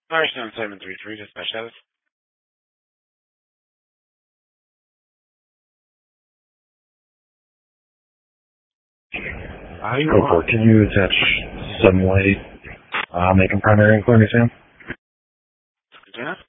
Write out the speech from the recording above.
R7733, dispatch status. Go for it. Can you attach sunlight, making primary and clearing exam? Yeah.